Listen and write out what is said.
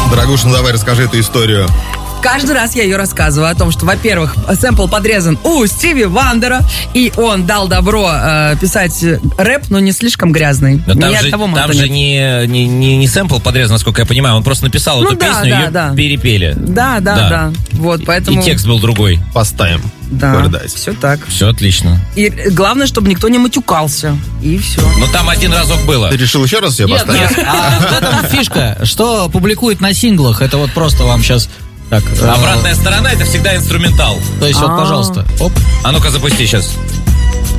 Дорогуша, ну давай расскажи эту историю. Каждый раз я ее рассказываю о том, что, во-первых, сэмпл подрезан у Стиви Вандера, и он дал добро писать рэп, но не слишком грязный. Но там же не сэмпл подрезан, насколько я понимаю, он просто написал эту песню, ее перепели. Да. Вот, поэтому... И текст был другой. Поставим. Да, все так. Все отлично. И главное, чтобы никто не матюкался. И все. Но там один разок было. Ты решил еще раз себе поставить? Нет, в этом фишка, что публикует на синглах, это вот просто вам сейчас... Так, обратная сторона — это всегда инструментал. То есть вот, пожалуйста. Оп. А ну-ка запусти сейчас.